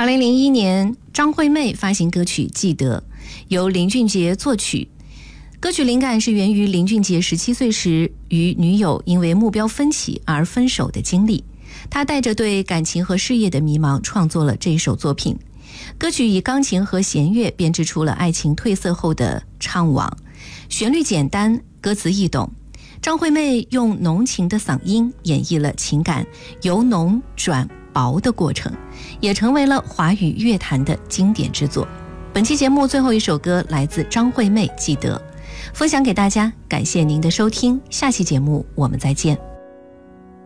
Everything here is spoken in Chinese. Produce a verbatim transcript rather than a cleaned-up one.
二零零一年，张惠妹发行歌曲《记得》，由林俊杰作曲。歌曲灵感是源于林俊杰十七岁时与女友因为目标分歧而分手的经历。他带着对感情和事业的迷茫创作了这首作品。歌曲以钢琴和弦乐编织出了爱情褪色后的怅惘，旋律简单，歌词易懂。张惠妹用浓情的嗓音演绎了情感由浓转薄的过程，也成为了华语乐坛的经典之作。本期节目最后一首歌来自张惠妹《记得》，分享给大家，感谢您的收听，下期节目我们再见。